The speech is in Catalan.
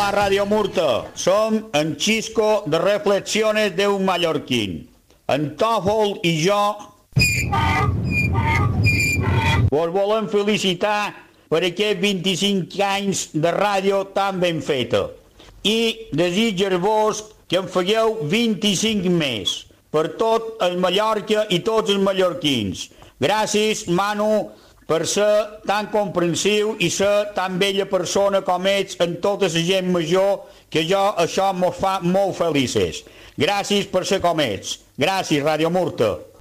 Hola, Radio Murta. Som en Xisco de Reflexiones de un Mallorquín. En Tòfol i jo vos volem felicitar per aquests 25 anys de ràdio tan ben feta i desitjar-vos que en fagueu 25 més per tot el Mallorca i tots els mallorquins. Gràcies, Manu, per ser tan comprensiu i ser tan bella persona com ets en tota la gent major, que jo això mos fa molt felices. Gràcies per ser com ets. Gràcies, Radio Murta.